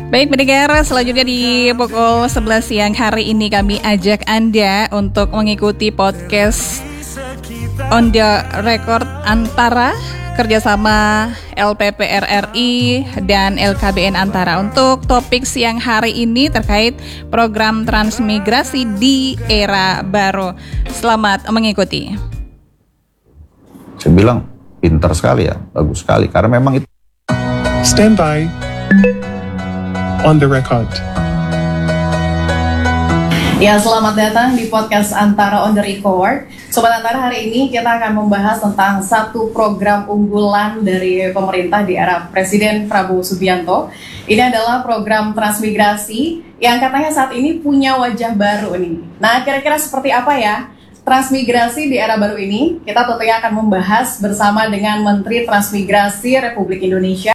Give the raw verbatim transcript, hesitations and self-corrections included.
Baik pendengar, selanjutnya di pukul sebelas siang hari ini kami ajak Anda untuk mengikuti podcast On The Record antara kerjasama L P P R R I dan L K B N Antara untuk topik siang hari ini terkait program transmigrasi di era baru. Selamat mengikuti. Saya bilang pintar sekali ya, bagus sekali karena memang itu. Stand by. On the record. Ya, selamat datang di podcast Antara On The Record. Sobat Antara, hari ini kita akan membahas tentang satu program unggulan dari pemerintah di era Presiden Prabowo Subianto. Ini adalah program transmigrasi yang katanya saat ini punya wajah baru nih. Nah, kira-kira seperti apa ya transmigrasi di era baru ini? Kita tentunya akan membahas bersama dengan Menteri Transmigrasi Republik Indonesia,